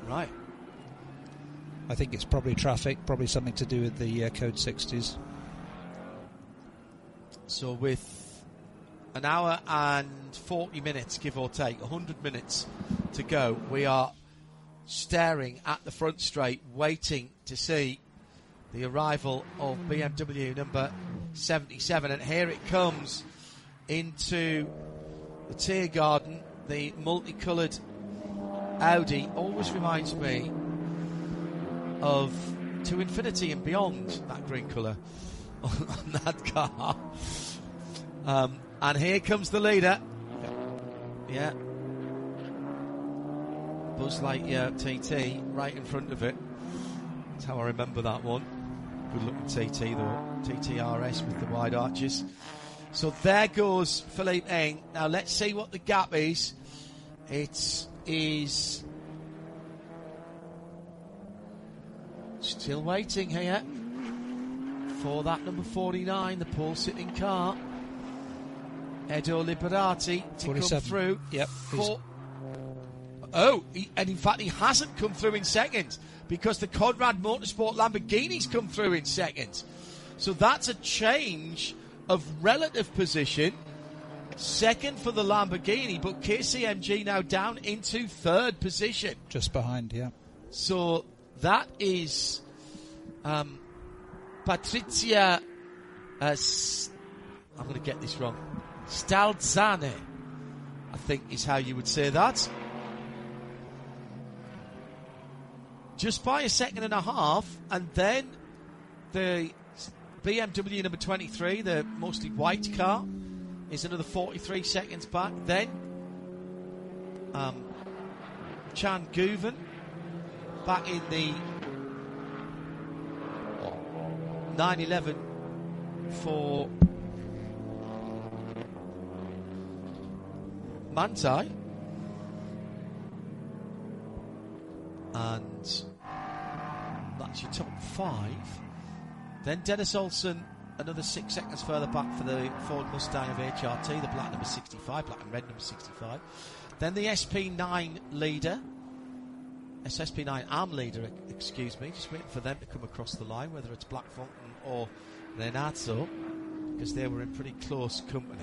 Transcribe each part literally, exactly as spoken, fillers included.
Right. I think it's probably traffic, probably something to do with the uh, Code sixties. So with an hour and forty minutes, give or take, one hundred minutes to go, we are staring at the front straight, waiting to see the arrival of B M W number seventy-seven. And here it comes into the Tiergarten. The multicoloured Audi always reminds me of To Infinity and Beyond, that green colour on that car. Um, and here comes the leader. Yeah. Buzz Lightyear T T right in front of it. That's how I remember that one. Good looking T T though. T T R S with the wide arches. So there goes Philippe Eng. Now let's see what the gap is. It is still waiting here for that number forty-nine, the pole sitting car. Edo Liberati to come through. Yep. For, oh, he, and in fact he hasn't come through in seconds because the Conrad Motorsport Lamborghini's come through in seconds. So that's a change of relative position. Second for the Lamborghini, but K C M G now down into third position. Just behind, yeah. So that is um, Patrizia, uh, S- I'm going to get this wrong, Stalzane, I think is how you would say that. Just by a second and a half, and then the B M W number twenty-three, the mostly white car, is another forty-three seconds back. Then um, Chan Guven back in the nine eleven for Manthey. And that's your top five. Then Dennis Olsen, another six seconds further back for the Ford Mustang of H R T, the black number sixty-five, black and red number sixty-five. Then the S P nine leader, S P nine arm leader, excuse me, just waiting for them to come across the line, whether it's Black Fountain or Renato, because they were in pretty close company.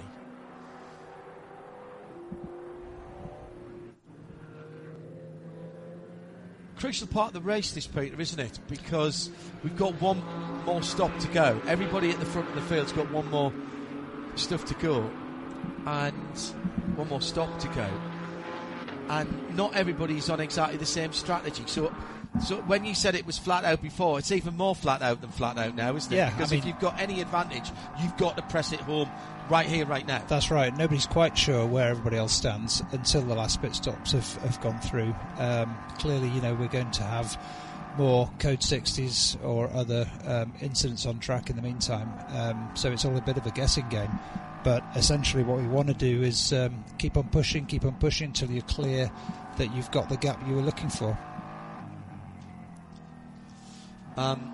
Crucial part of the race, this, Peter, isn't it? Because we've got one more stop to go. Everybody at the front of the field's got one more stuff to go, and one more stop to go. And not everybody's on exactly the same strategy. So, so when you said it was flat out before, it's even more flat out than flat out now, isn't it? Yeah, because I mean, if you've got any advantage, you've got to press it home right here, right now. That's right. Nobody's quite sure where everybody else stands until the last pit stops have, have gone through. Um, clearly, you know, we're going to have more Code sixties or other um, incidents on track in the meantime. Um, so it's all a bit of a guessing game. But essentially what we want to do is um, keep on pushing, keep on pushing until you're clear that you've got the gap you were looking for. Um,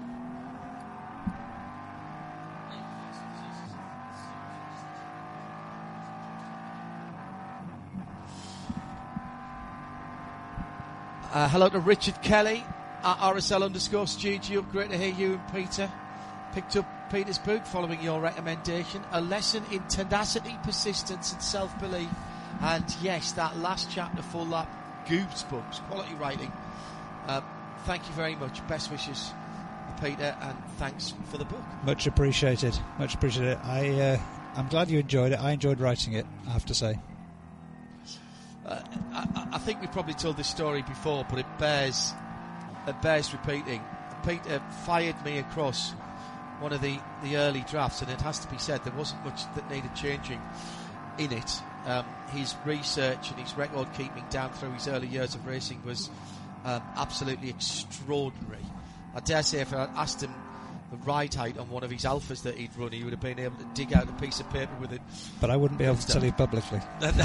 uh, hello to Richard Kelly at R S L underscore studio. Great to hear you and Peter. Picked up Peter's book following your recommendation. A lesson in tenacity, persistence and self-belief. And yes, that last chapter, full lap, goosebumps, quality writing. Um, thank you very much. Best wishes, Peter, and thanks for the book. Much appreciated. Much appreciated. I, uh, I'm glad you enjoyed it. I enjoyed writing it, I have to say. Uh, I, I think we probably told this story before, but it bears, it bears repeating. Peter fired me across one of the, the early drafts, and it has to be said there wasn't much that needed changing in it. Um, his research and his record keeping down through his early years of racing was um, absolutely extraordinary. I dare say if I had asked him the ride height on one of his Alphas that he'd run, he would have been able to dig out a piece of paper with it. But I wouldn't be able to tell you publicly.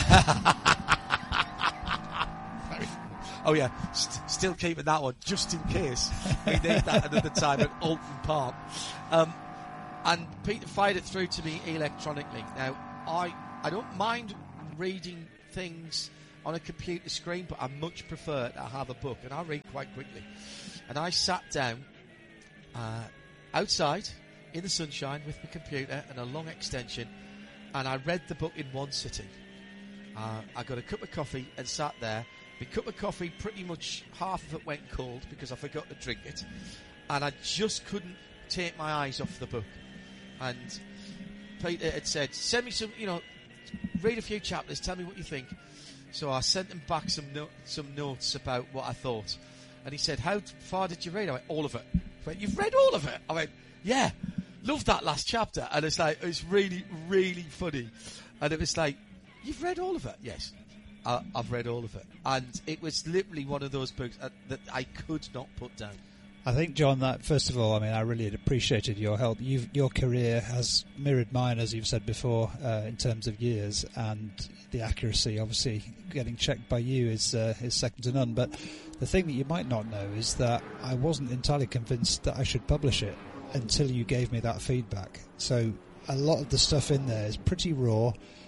Oh yeah, St- still keeping that one just in case we need that another time at Alton Park. Um, and Peter fired it through to me electronically. Now, I I don't mind reading things on a computer screen, but I much prefer to have a book, and I read quite quickly. And I sat down uh, outside in the sunshine with my computer and a long extension, and I read the book in one sitting. Uh, I got a cup of coffee and sat there. The cup of coffee, pretty much half of it went cold because I forgot to drink it, and I just couldn't take my eyes off the book. And Peter had said, send me some, you know, read a few chapters, tell me what you think. So I sent him back some no- some notes about what I thought. And he said, how far did you read? I went, all of it. He went, you've read all of it? I went, yeah, love that last chapter. And it's like, it's really, really funny. And it was like, you've read all of it? Yes, I, I've read all of it. And it was literally one of those books uh, that I could not put down. I think, John, that first of all, I mean, I really appreciated your help. You've, your career has mirrored mine, as you've said before, uh, in terms of years, and the accuracy, obviously, getting checked by you is uh, is second to none. But the thing that you might not know is that I wasn't entirely convinced that I should publish it until you gave me that feedback. So a lot of the stuff in there is pretty raw,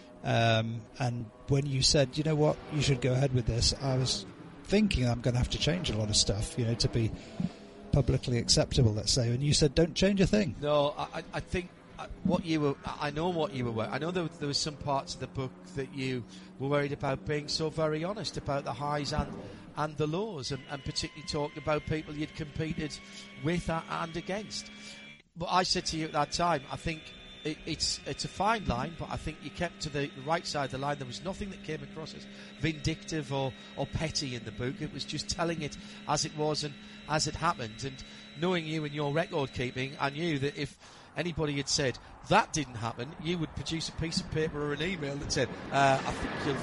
um, and when you said, you know what, you should go ahead with this, I was thinking I'm going to have to change a lot of stuff, you know, to be publicly acceptable, let's say, and you said don't change a thing. No, I, I think what you were, I know what you were, I know there, there were some parts of the book that you were worried about being so very honest about the highs and and the lows, and, and particularly talking about people you'd competed with and against. But I said to you at that time, I think it, it's it's a fine line, but I think you kept to the, the right side of the line. There was nothing that came across as vindictive or, or petty in the book. It was just telling it as it was and as it happened. And knowing you and your record keeping, I knew that if anybody had said that didn't happen, you would produce a piece of paper or an email that said, uh, I think you'll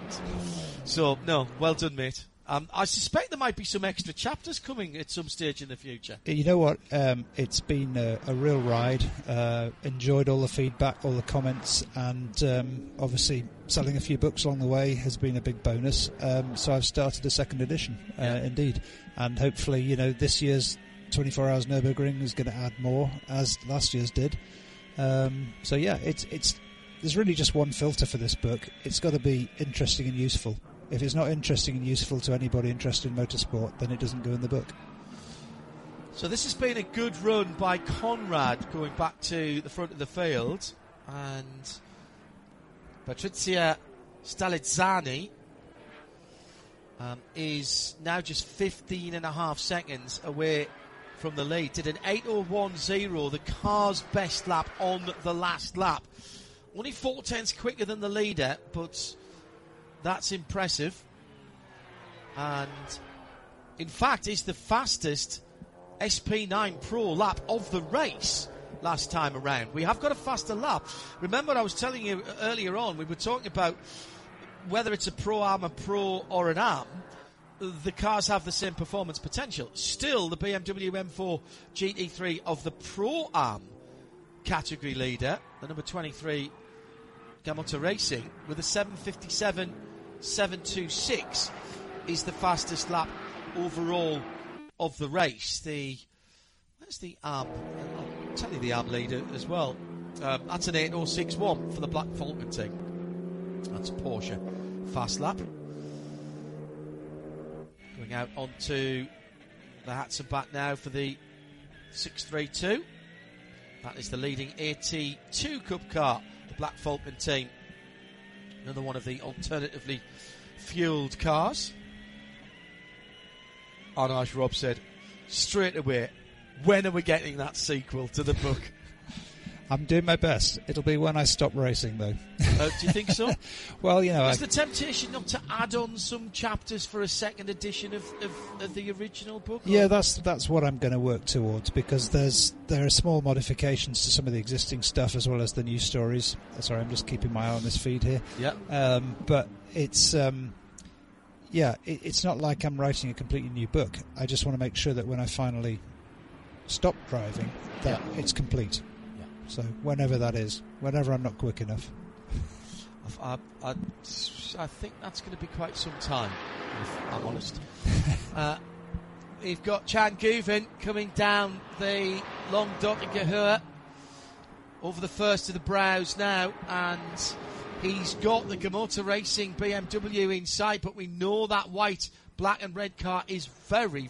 find. So, no, well done, mate. Um, I suspect there might be some extra chapters coming at some stage in the future. You know what? Um, it's been a, a real ride. Uh, enjoyed all the feedback, all the comments, and um, obviously selling a few books along the way has been a big bonus. Um, so I've started a second edition, uh, yeah. indeed. And hopefully, you know, this year's twenty-four hours Nürburgring is going to add more, as last year's did. Um, so yeah, it's it's there's really just one filter for this book. It's got to be interesting and useful. If it's not interesting and useful to anybody interested in motorsport, then it doesn't go in the book. So this has been a good run by Conrad going back to the front of the field, and Patrizia Stalizzani um, is now just fifteen and a half seconds away from the lead. Did an eight oh one oh, the car's best lap on the last lap. Only four tenths quicker than the leader, but that's impressive. And in fact, it's the fastest S P nine Pro lap of the race last time around. We have got a faster lap. Remember, I was telling you earlier on, we were talking about whether it's a Pro-Am, a Pro or an Am, the cars have the same performance potential. Still, the B M W M four G T three of the Pro-Am category leader, the number twenty-three Gamotta Racing, with a seven fifty-seven seven twenty-six, is the fastest lap overall of the race. The where's the Am? I'll tell you the Am leader as well. Um, that's an eight oh six one for the Black Falcon team. That's a Porsche fast lap. Going out onto the hats and back now for the six thirty-two. That is the leading A T two Cup car, the Black Falcon team. Another one of the alternatively fueled cars. Arnage Rob said, straight away, when are we getting that sequel to the book? I'm doing my best. It'll be when I stop racing, though. Uh, do you think so? Well, you know... Is I... the temptation not to add on some chapters for a second edition of, of, of the original book? Yeah, that's that's what I'm going to work towards, because there's there are small modifications to some of the existing stuff as well as the new stories. Sorry, I'm just keeping my eye on this feed here. Yeah. Um, but it's... Um, yeah, it, it's not like I'm writing a completely new book. I just want to make sure that when I finally stop driving, that yeah. it's complete. So whenever that is, whenever I'm not quick enough. I, I, I think that's going to be quite some time, if I'm honest. uh, we've got Chan Guven coming down the long Doctor Gahur over the first of the brows now, and He's got the Gamoto Racing B M W in sight, but we know that white, black and red car is very,